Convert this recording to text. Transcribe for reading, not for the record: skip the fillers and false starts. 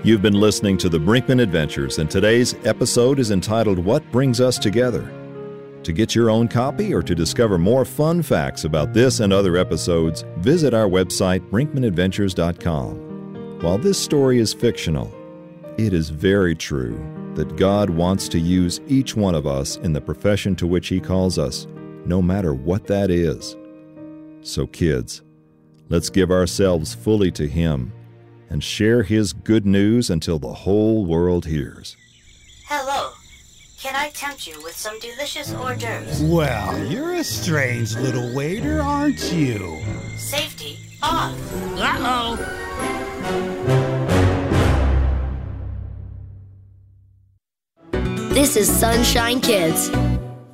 You've been listening to the Brinkman Adventures, and today's episode is entitled, What Brings Us Together? To get your own copy or to discover more fun facts about this and other episodes, visit our website, brinkmanadventures.com. While this story is fictional, it is very true that God wants to use each one of us in the profession to which He calls us, no matter what that is. So kids, let's give ourselves fully to Him and share His good news until the whole world hears. Hello. Can I tempt you with some delicious hors d'oeuvres? Well, you're a strange little waiter, aren't you? Safety off. Uh-oh. This is Sunshine Kids.